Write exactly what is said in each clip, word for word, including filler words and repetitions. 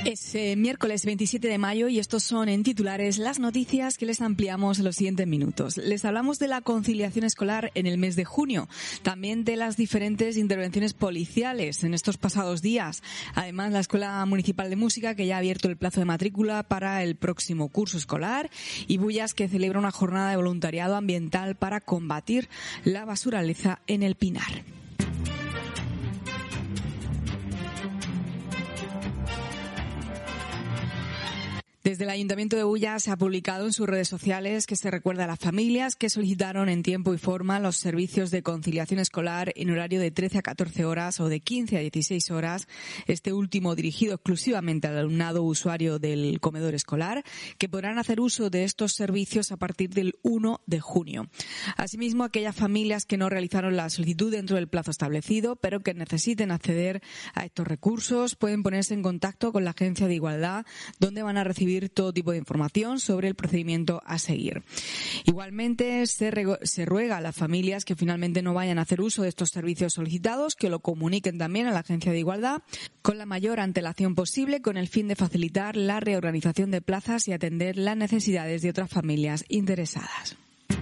Es eh, miércoles veintisiete de mayo y estos son en titulares las noticias que les ampliamos en los siguientes minutos. Les hablamos de la conciliación escolar en el mes de junio, también de las diferentes intervenciones policiales en estos pasados días. Además, la Escuela Municipal de Música, que ya ha abierto el plazo de matrícula para el próximo curso escolar, y Bullas, que celebra una jornada de voluntariado ambiental para combatir la basuraleza en el Pinar. Desde el Ayuntamiento de Bullas se ha publicado en sus redes sociales que se recuerda a las familias que solicitaron en tiempo y forma los servicios de conciliación escolar en horario de trece a catorce horas o de quince a dieciséis horas, este último dirigido exclusivamente al alumnado usuario del comedor escolar, que podrán hacer uso de estos servicios a partir del uno de junio. Asimismo, aquellas familias que no realizaron la solicitud dentro del plazo establecido, pero que necesiten acceder a estos recursos, pueden ponerse en contacto con la Agencia de Igualdad, donde van a recibir todo tipo de información sobre el procedimiento a seguir. Igualmente, se, rego- se ruega a las familias que finalmente no vayan a hacer uso de estos servicios solicitados que lo comuniquen también a la Agencia de Igualdad con la mayor antelación posible, con el fin de facilitar la reorganización de plazas y atender las necesidades de otras familias interesadas.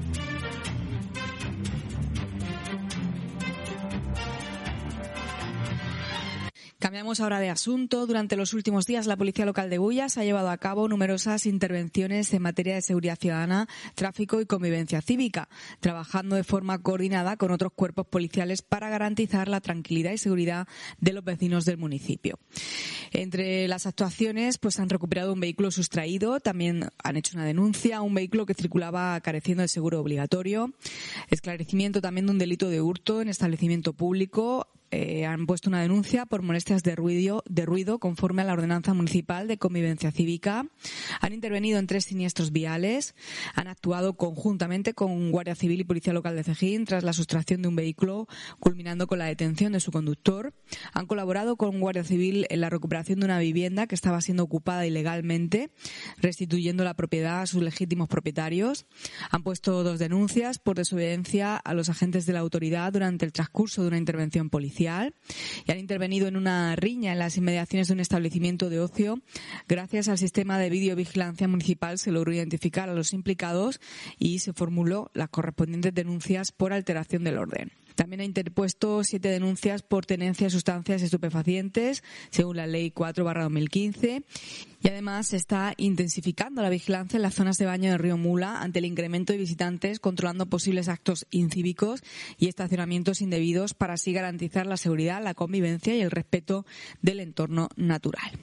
Cambiamos ahora de asunto. Durante los últimos días, la Policía Local de Bullas ha llevado a cabo numerosas intervenciones en materia de seguridad ciudadana, tráfico y convivencia cívica, trabajando de forma coordinada con otros cuerpos policiales para garantizar la tranquilidad y seguridad de los vecinos del municipio. Entre las actuaciones, pues han recuperado un vehículo sustraído, también han hecho una denuncia a un vehículo que circulaba careciendo de seguro obligatorio, esclarecimiento también de un delito de hurto en establecimiento público. Eh, han puesto una denuncia por molestias de ruido, de ruido conforme a la Ordenanza Municipal de Convivencia Cívica. Han intervenido en tres siniestros viales. Han actuado conjuntamente con Guardia Civil y Policía Local de Cejín tras la sustracción de un vehículo, culminando con la detención de su conductor. Han colaborado con Guardia Civil en la recuperación de una vivienda que estaba siendo ocupada ilegalmente, restituyendo la propiedad a sus legítimos propietarios. Han puesto dos denuncias por desobediencia a los agentes de la autoridad durante el transcurso de una intervención policial. Y han intervenido en una riña en las inmediaciones de un establecimiento de ocio. Gracias al sistema de videovigilancia municipal se logró identificar a los implicados y se formuló las correspondientes denuncias por alteración del orden. También ha interpuesto siete denuncias por tenencia de sustancias estupefacientes, según la Ley cuatro barra dos mil quince. Y además se está intensificando la vigilancia en las zonas de baño del río Mula ante el incremento de visitantes, controlando posibles actos incívicos y estacionamientos indebidos para así garantizar la seguridad, la convivencia y el respeto del entorno natural.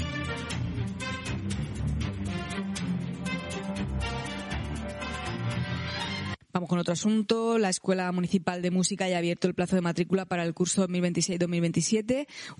Vamos con otro asunto. La Escuela Municipal de Música ya ha abierto el plazo de matrícula para el curso dos mil veintiséis dos mil veintisiete.